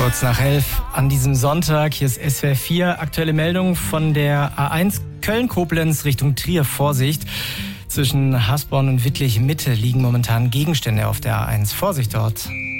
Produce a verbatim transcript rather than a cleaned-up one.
Kurz nach elf an diesem Sonntag. Hier ist S W R vier. Aktuelle Meldung von der A eins Köln-Koblenz Richtung Trier. Vorsicht. Zwischen Hasborn und Wittlich Mitte liegen momentan Gegenstände auf der A eins. Vorsicht dort.